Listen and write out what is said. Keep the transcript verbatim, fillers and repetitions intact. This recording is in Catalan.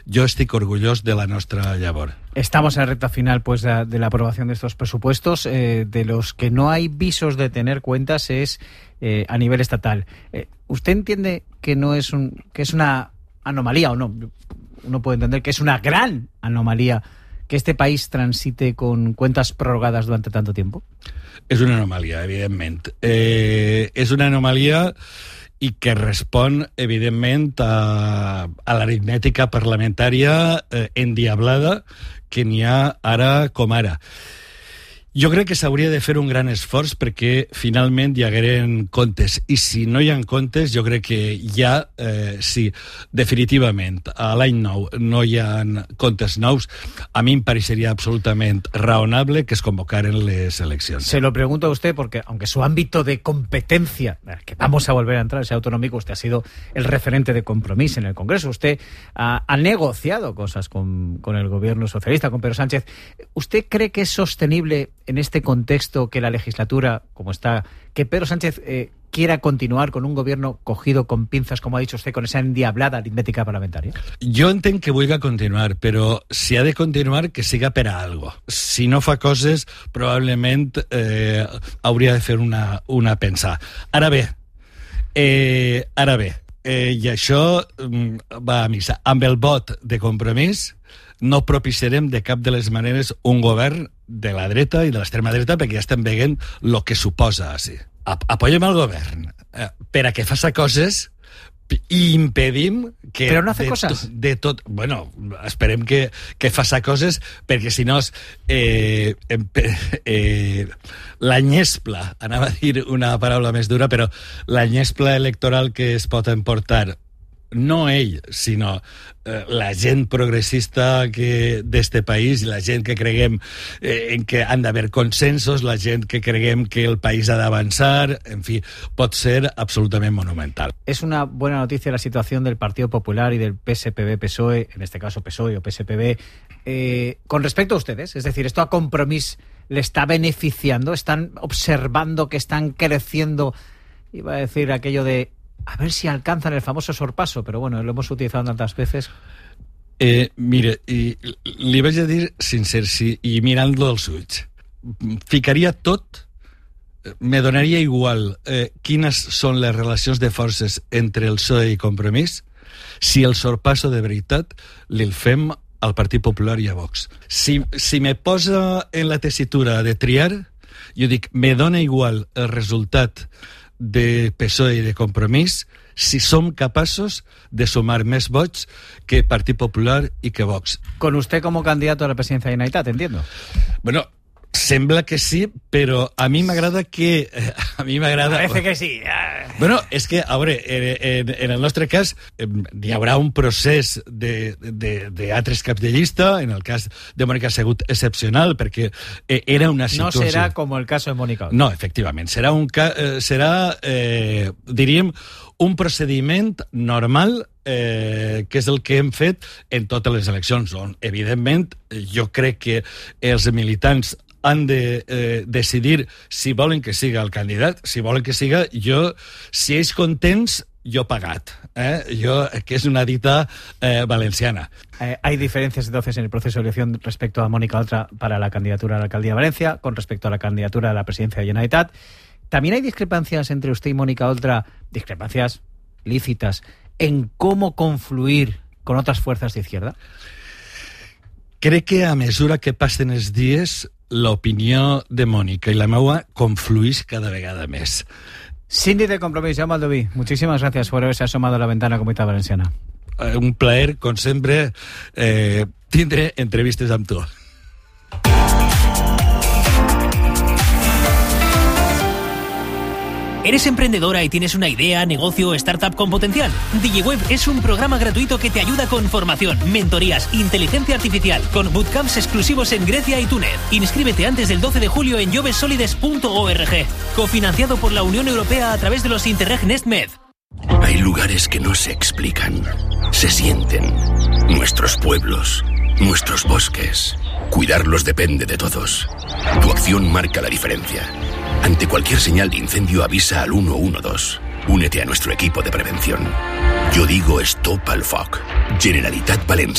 jo estic orgullós de la nostra llavor. Estamos en la recta final pues de, de la aprobación de estos presupuestos. Eh, de los que no hay visos de tener cuentas es eh, a nivel estatal. Eh, ¿Usted entiende que no es un que es una anomalía o no? Uno puede entender que es una gran anomalía que este país transite con cuentas prorrogadas durante tanto tiempo. És una anomalia, evidentment. Eh, és una anomalia i que respon, evidentment, a, a l'aritmètica parlamentària eh, endiablada que n'hi ha ara com ara. Jo crec que s'hauria de fer un gran esforç perquè finalment hi hagueren comptes. I si no hi ha comptes, jo crec que ja, eh, si definitivament a l'any nou no hi ha comptes nous, a mi em parecería absolutament raonable que es convocaren les eleccions. Se lo pregunto a usted porque, aunque su ámbito de competencia, que vamos a volver a entrar, ese autonómico, usted ha sido el referente de Compromís en el Congreso. Usted ha, ha negociado cosas con, con el gobierno socialista, con Pedro Sánchez. ¿Usted cree que es sostenible en este contexto que la legislatura, como está, que Pedro Sánchez eh, quiera continuar con un gobierno cogido con pinzas, como ha dicho usted, con esa endiablada aritmètica parlamentaria? Jo entenc que vulgui continuar, però si ha de continuar, que siga per a algo. Si no fa coses, probablement eh, hauria de fer una, una pensar. Ara bé, eh, ara bé, eh, i això mm, va a missa. Amb el vot de Compromís no propiciarem de cap de les maneres un govern de la dreta i de l'extrema dreta, perquè ja estem veient el que suposa així. Apoyem el govern eh, per a que faça coses i impedim que... Però no hace de coses. To, de tot... Bueno, esperem que, que faça coses, perquè si no eh, eh, la nyespla, anava a dir una paraula més dura, però la nyespla electoral que es pot emportar no ell, sinó eh, la gent progressista que d'este país, la gent que creguem eh, en que han d'haver consensos, la gent que creguem que el país ha d'avançar, en fi, pot ser absolutament monumental. Es una buena noticia la situación del Partido Popular y del P S P B-P S O E, en este caso P S O E o P S P B, eh, con respecto a ustedes. Es decir, ¿esto a Compromís le está beneficiando? ¿Están observando que están creciendo? Iba a decir aquello de a ver si alcanzan el famoso sorpaso, pero bueno, lo hemos utilizado tantas veces. Eh, mire, i, li vaig a dir sincer, sí, i mirant-lo als ulls, ficaria tot, me donaria igual eh, quines són les relacions de forces entre el P S O E i Compromís, si el sorpasso de veritat li fem al Partit Popular i a Vox. Si, si me posa en la tessitura de triar, jo dic, me dona igual el resultat de P S O E i de Compromís si som capaços de sumar més vots que Partit Popular i que Vox. Con usted como candidato a la presidencia de la Generalitat, entiendo. Bueno, sembla que sí, però a mi m'agrada que... Eh, a mi m'agrada... Parece que sí. Bueno, és que, a veure, en, en el nostre cas eh, hi haurà un procés de, de, de altres caps de llista, en el cas de Mònica ha sigut excepcional, perquè eh, era una situació... No serà com el cas de Mònica. No, efectivament, serà, un ca... eh, serà eh, diríem, un procediment normal eh, que és el que hem fet en totes les eleccions, on, evidentment, jo crec que els militants han de eh, decidir si volen que siga el candidat, si volen que siga jo, si ells contents, jo pagat, eh? Yo, que es una dita eh, valenciana. Eh, hay diferencias entonces en el proceso de elección respecto a Mónica Oltra para la candidatura a la alcaldía de Valencia, con respecto a la candidatura a la presidencia de Generalitat. También hay discrepancias entre usted y Mónica Oltra, discrepancias lícitas, en cómo confluir con otras fuerzas de izquierda. Crec que a mesura que passen els dies, l'opinió de Mònica i la meua confluís cada vegada més. Síndic de Compromís, Jaume Aldoví, muchísimas gracias por haberse asomado a la ventana Comunitat Valenciana. Eh, un plaer, com sempre, eh, tindre entrevistes amb tu. ¿Eres emprendedora y tienes una idea, negocio o startup con potencial? DigiWeb es un programa gratuito que te ayuda con formación, mentorías, inteligencia artificial, con bootcamps exclusivos en Grecia y Túnez. Inscríbete antes del doce de julio en jovesolides punto org. Cofinanciado por la Unión Europea a través de los Interreg NestMed. Hay lugares que no se explican, se sienten. Nuestros pueblos, nuestros bosques. Cuidarlos depende de todos. Tu acción marca la diferencia. Ante cualquier señal de incendio avisa al uno uno dos. Únete a nuestro equipo de prevención. Yo digo Stop al Foc. Generalitat Valenciana.